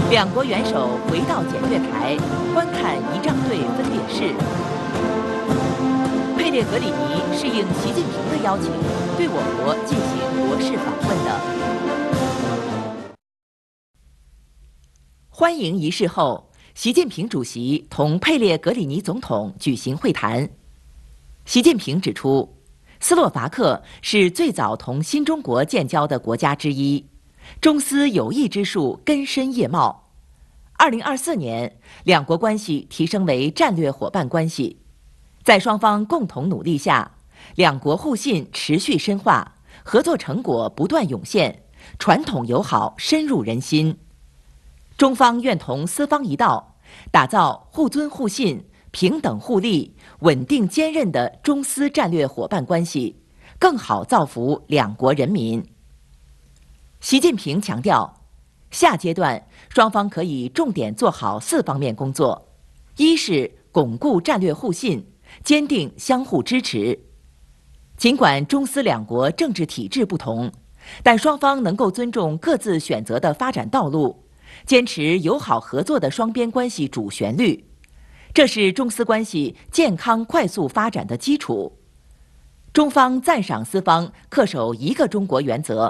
两国元首回到检阅台，观看仪仗队分列式。佩列格里尼是应习近平的邀请，对我国进行国事访问的。欢迎仪式后，习近平主席同佩列格里尼总统举行会谈。习近平指出，斯洛伐克是最早同新中国建交的国家之一，中斯友谊之树根深叶茂。2024年，两国关系提升为战略伙伴关系。在双方共同努力下，两国互信持续深化，合作成果不断涌现，传统友好深入人心。中方愿同斯方一道，打造互尊互信、平等互利、稳定坚韧的中斯战略伙伴关系，更好造福两国人民。习近平强调，下阶段双方可以重点做好4方面工作：一是巩固战略互信，坚定相互支持。尽管中斯两国政治体制不同，但双方能够尊重各自选择的发展道路，坚持友好合作的双边关系主旋律，这是中斯关系健康快速发展的基础。中方赞赏斯方恪守一个中国原则，